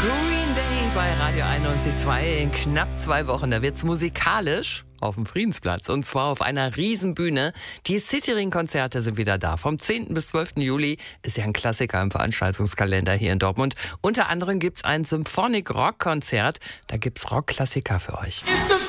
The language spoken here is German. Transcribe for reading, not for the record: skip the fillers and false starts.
Green Day bei Radio 91.2 in knapp 2 Wochen. Da wird's musikalisch auf dem Friedensplatz und zwar auf einer Riesenbühne. Die Cityring-Konzerte sind wieder da. Vom 10. bis 12. Juli ist ja ein Klassiker im Veranstaltungskalender hier in Dortmund. Unter anderem gibt's ein Symphonic-Rock-Konzert. Da gibt's Rockklassiker für euch.